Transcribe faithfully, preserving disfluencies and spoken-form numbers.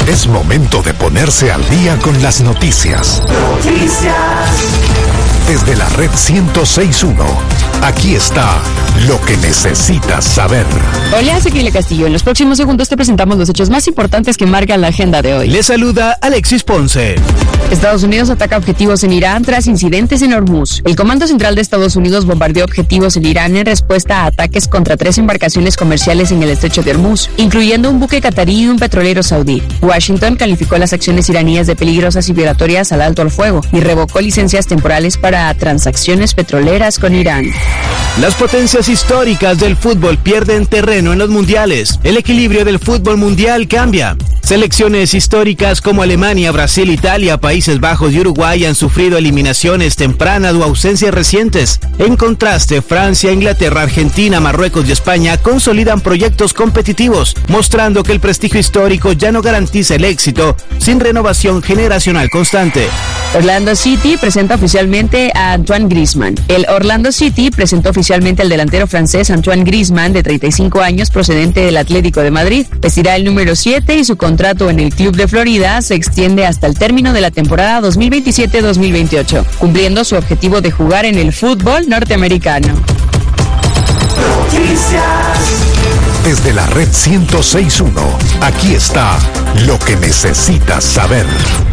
Es momento de ponerse al día con las noticias. Noticias. Desde la red ciento seis punto uno, aquí está lo que necesitas saber. Hola, soy Kile Castillo. En los próximos segundos te presentamos los hechos más importantes que marcan la agenda de hoy. Le saluda Alexis Ponce. Estados Unidos ataca objetivos en Irán tras incidentes en Hormuz. El Comando Central de Estados Unidos bombardeó objetivos en Irán en respuesta a ataques contra tres embarcaciones comerciales en el estrecho de Hormuz, incluyendo un buque catarí y un petrolero saudí. Washington calificó las acciones iraníes de peligrosas y violatorias al alto al fuego y revocó licencias temporales para transacciones petroleras con Irán. Las potencias históricas del fútbol pierden terreno en los mundiales. El equilibrio del fútbol mundial cambia. Selecciones históricas como Alemania, Brasil, Italia, Países Bajos y Uruguay han sufrido eliminaciones tempranas o ausencias recientes. En contraste, Francia, Inglaterra, Argentina, Marruecos y España consolidan proyectos competitivos, mostrando que el prestigio histórico ya no garantiza el éxito sin renovación generacional constante. Orlando City presenta oficialmente a Antoine Griezmann. El Orlando City presentó oficialmente al delantero francés Antoine Griezmann, de treinta y cinco años, procedente del Atlético de Madrid. Vestirá el número siete y su contrato en el club de Florida se extiende hasta el término de la temporada dos mil veintisiete dos mil veintiocho, cumpliendo su objetivo de jugar en el fútbol norteamericano. Noticias. Desde la red ciento seis punto uno, aquí está lo que necesitas saber.